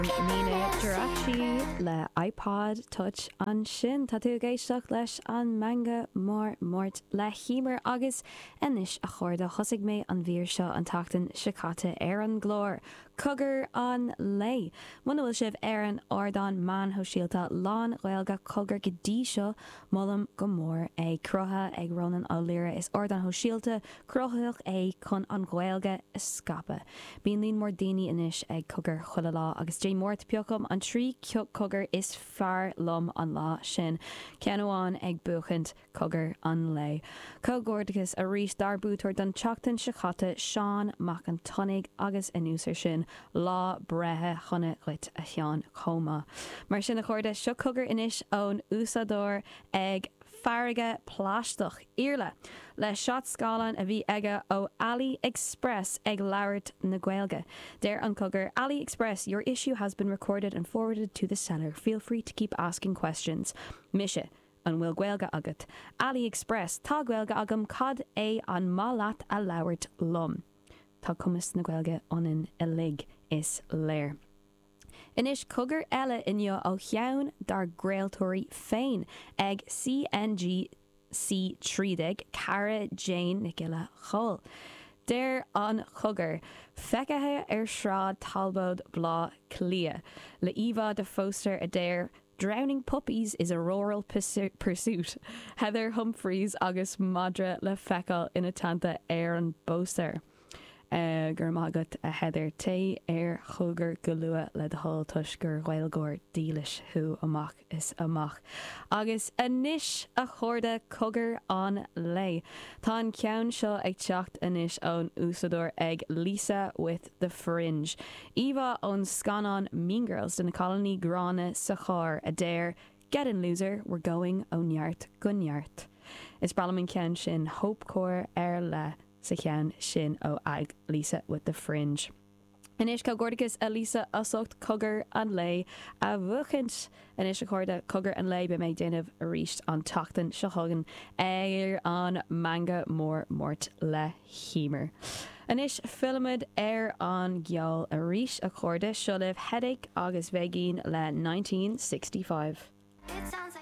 Nína Durachi le iPod Touch an sin tá tú géisteach leis an manga mórt le hímar agus inis a chuirde thosaigh mé an bhír seo an tachtain sicáte ar an glór. Cogur an lei. Muna bhfuil sibh ar an ordáin man ho síalta lán ghilga cogur go dtí seo mollam go mór é crutha ag Ronan ó Líre is ordáin ho síalta cruthaach é chun an ghilga is scape. Bíonn líon mór daoine inis ag cogur chuile lá agus dé mórt peocham an trí cogur is fear lom an lá sin. Ceanháin ag buchant cogur an lei. Cogordagus a rís darbútar don teachtain sicáte Seán mac an tonig agus inúsar sin lá brethe chunne lit a chean choma. Mar sin a chuirde seo cogur inis ón úsadór ag farige pláisteach Iarla le shot scalan a bhí aige ó AliExpress ag labhairt na Gaeilge. There an cogur AliExpress, your issue has been recorded and forwarded to the seller. Feel free to keep asking questions. Mise an bhfuil Gaeilge agat. AliExpress, tá Gaeilge agam cad é an málaat a labhairt lom. Tá cumas na Gaeilge onin a lig is léir. Inis cogur eile inniu ó cheann dar gréaltóirí féin ag CNGC trídig Cara Jane Nicola Chol. Déir an chugur feicethe ar sráid talbód blá clia. Le Eva de Foster a déir drowning puppies is a rural pursuit. Heather Humphreys agus madra le feiceáil ina tanta ar an bósar. Gur mágat a Heather té ar chugur go lua le de hall tuis gur ghilgóir dílis thu amach is amach. Agus inis a chuirde cogur an lei. Tá an ceann seo ag teacht inis ón úsadór ag Lisa with the Fringe. Eva ón scanán Mean Girls den na colony Grana sa chár a déir get in loser, we're going ón neart go neart. Is bralam ceann sin Hope Corps ar le sa cheann sin ó ag Lisa with the Fringe. Inis cogordagus a Lisa asocht cogur an lei a bhuachint inis a chuirde cogur an lei be méid déanamh a ríist an tachtain seochagan ar an manga mórt le hímar. Inis filmid ar an gheall a ríist a chuirde seo libh Headache agus bheagín le 1965. It sounds like